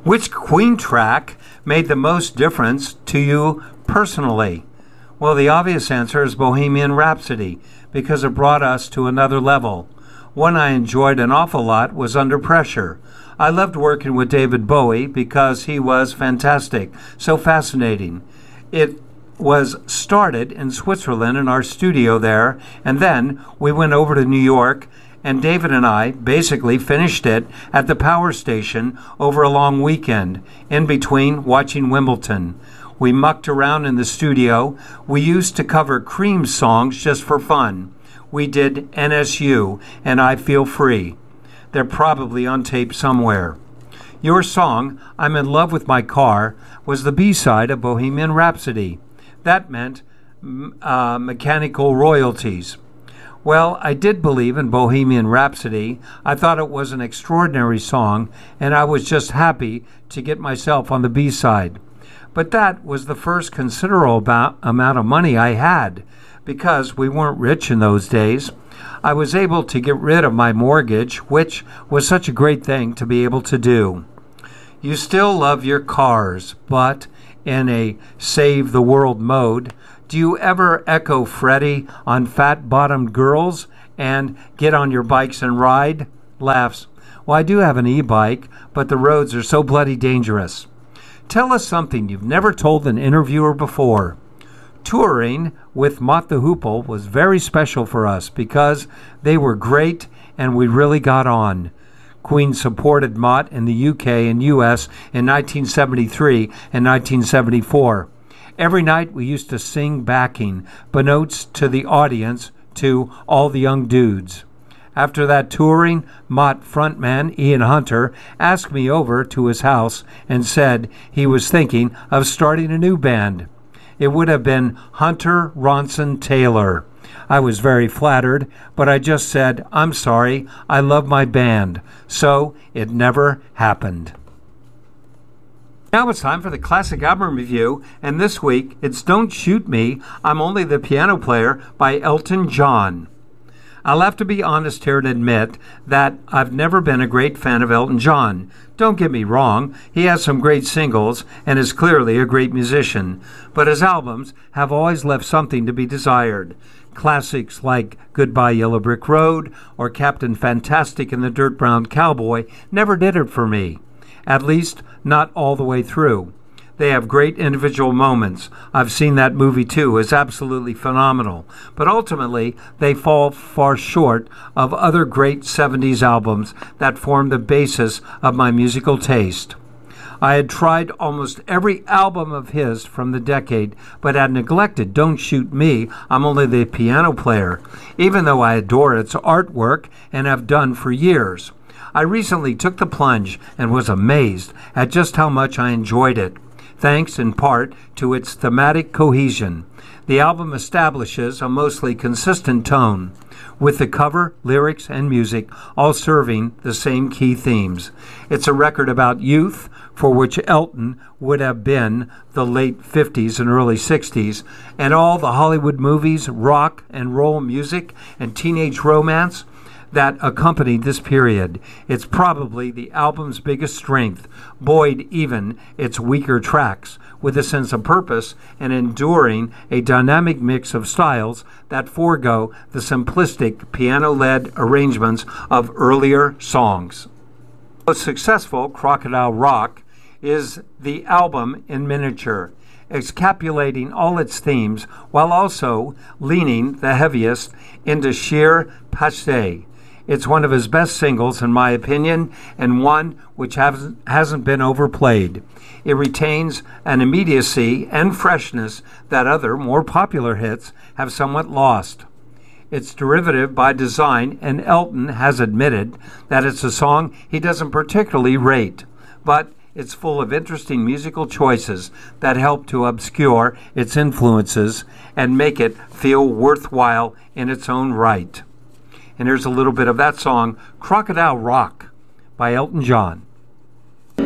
Which Queen track made the most difference to you personally? Well, the obvious answer is Bohemian Rhapsody, because it brought us to another level. One I enjoyed an awful lot was Under Pressure. I loved working with David Bowie because he was fantastic, so fascinating. It was started in Switzerland in our studio there, and then we went over to New York, and David and I basically finished it at the power station over a long weekend, in between watching Wimbledon. We mucked around in the studio. We used to cover Cream songs just for fun. We did NSU and I Feel Free. They're probably on tape somewhere. Your song, I'm in Love with My Car, was the B-side of Bohemian Rhapsody. That meant mechanical royalties. Well, I did believe in Bohemian Rhapsody. I thought it was an extraordinary song, and I was just happy to get myself on the B-side. But that was the first considerable amount of money I had, because we weren't rich in those days. I was able to get rid of my mortgage, which was such a great thing to be able to do. You still love your cars, but in a save the world mode, do you ever echo Freddie on Fat-Bottomed Girls and get on your bikes and ride? Laughs. Well, I do have an e-bike, but the roads are so bloody dangerous. Tell us something you've never told an interviewer before. Touring with Mott the Hoople was very special for us because they were great and we really got on. Queen supported Mott in the UK and US in 1973 and 1974. Every night we used to sing backing, notes to the audience to All the Young Dudes. After that touring, Mott frontman Ian Hunter asked me over to his house and said he was thinking of starting a new band. It would have been Hunter Ronson Taylor. I was very flattered, but I just said, I'm sorry, I love my band. So it never happened. Now it's time for the Classic Album Review, and this week it's Don't Shoot Me, I'm Only the Piano Player by Elton John. I'll have to be honest here and admit that I've never been a great fan of Elton John. Don't get me wrong, he has some great singles and is clearly a great musician, but his albums have always left something to be desired. Classics like Goodbye Yellow Brick Road or Captain Fantastic and the Dirt Brown Cowboy never did it for me, at least not all the way through. They have great individual moments. I've seen that movie too. It's absolutely phenomenal. But ultimately, they fall far short of other great 70s albums that form the basis of my musical taste. I had tried almost every album of his from the decade, but had neglected Don't Shoot Me, I'm Only the Piano Player, even though I adore its artwork and have done for years. I recently took the plunge and was amazed at just how much I enjoyed it, thanks in part to its thematic cohesion. The album establishes a mostly consistent tone, with the cover, lyrics, and music all serving the same key themes. It's a record about youth, for which Elton would have been the late 50s and early 60s, and all the Hollywood movies, rock and roll music, and teenage romance that accompanied this period. It's probably the album's biggest strength, buoyed even its weaker tracks, with a sense of purpose and enduring a dynamic mix of styles that forego the simplistic piano-led arrangements of earlier songs. The most successful, Crocodile Rock, is the album in miniature, encapsulating all its themes while also leaning the heaviest into sheer pathos. It's one of his best singles, in my opinion, and one which hasn't been overplayed. It retains an immediacy and freshness that other, more popular hits have somewhat lost. It's derivative by design, and Elton has admitted that it's a song he doesn't particularly rate, but it's full of interesting musical choices that help to obscure its influences and make it feel worthwhile in its own right. And here's a little bit of that song, Crocodile Rock by Elton John.